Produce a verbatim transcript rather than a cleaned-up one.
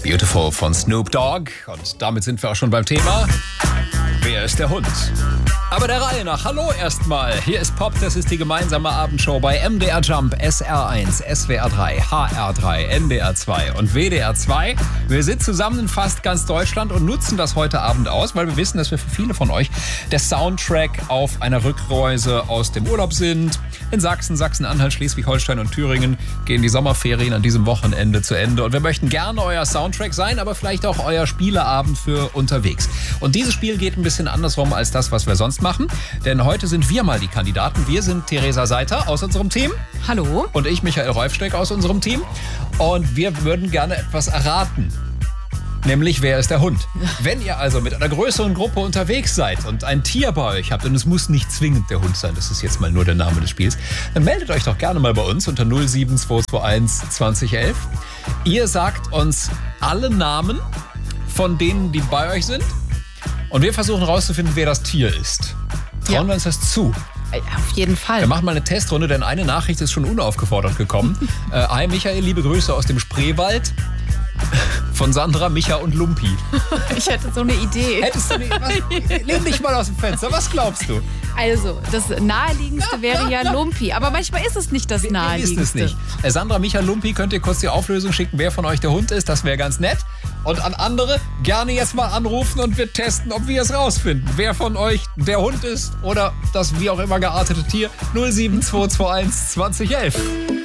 Beautiful von Snoop Dogg. Und damit sind wir auch schon beim Thema. Wer ist der Hund? Aber der Reihe nach. Hallo erstmal. Hier ist Pop, das ist die gemeinsame Abendshow bei M D R Jump, S R eins, S W R drei, H R drei, N D R zwei und W D R zwei. Wir sind zusammen in fast ganz Deutschland und nutzen das heute Abend aus, weil wir wissen, dass wir für viele von euch der Soundtrack auf einer Rückreise aus dem Urlaub sind. In Sachsen, Sachsen-Anhalt, Schleswig-Holstein und Thüringen gehen die Sommerferien an diesem Wochenende zu Ende. Und wir möchten gerne euer Soundtrack sein, aber vielleicht auch euer Spieleabend für unterwegs. Und dieses Spiel geht ein bisschen andersrum als das, was wir sonst machen. Denn heute sind wir mal die Kandidaten. Wir sind Theresa Seiter aus unserem Team. Hallo. Und ich, Michael Räufsteck, aus unserem Team. Und wir würden gerne etwas erraten. Nämlich, wer ist der Hund? Wenn ihr also mit einer größeren Gruppe unterwegs seid und ein Tier bei euch habt, und es muss nicht zwingend der Hund sein, das ist jetzt mal nur der Name des Spiels, dann meldet euch doch gerne mal bei uns unter null sieben zwei zwei eins zwanzig elf. Ihr sagt uns alle Namen von denen, die bei euch sind. Und wir versuchen herauszufinden, wer das Tier ist. Trauen ja. wir uns das zu? Auf jeden Fall. Wir machen mal eine Testrunde, denn eine Nachricht ist schon unaufgefordert gekommen. äh, Hi Michael, liebe Grüße aus dem Spreewald. Von Sandra, Micha und Lumpi. Ich hätte so eine Idee. Hättest du nicht? Was? Lehn dich mal aus dem Fenster. Was glaubst du? Also, das Naheliegendste wäre ja Lumpi. Aber manchmal ist es nicht das Naheliegendste. Wir wissen es nicht. Äh, Sandra, Micha, Lumpi, könnt ihr kurz die Auflösung schicken, wer von euch der Hund ist. Das wäre ganz nett. Und an andere gerne jetzt mal anrufen und wir testen, ob wir es rausfinden. Wer von euch der Hund ist oder das wie auch immer geartete Tier. null sieben zwei zwei eins zwanzig elf.